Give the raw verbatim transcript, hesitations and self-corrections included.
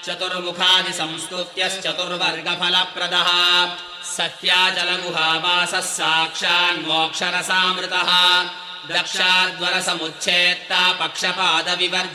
चतुर्मुखादिसंस्तुत्यश्चतुर्वर्गफलप्रदः सत्याचलगुहावासः साक्षान्मोक्षरसामृतः दक्षाध्वरसमुच्छेत्ता पक्षपादविवर्जितः